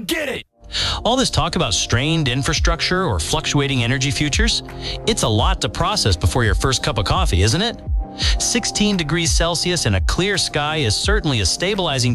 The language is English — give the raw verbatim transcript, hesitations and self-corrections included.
get it! All this talk about strained infrastructure or fluctuating energy futures, it's a lot to process before your first cup of coffee, isn't it? sixteen degrees Celsius and a clear sky is certainly a stabilizing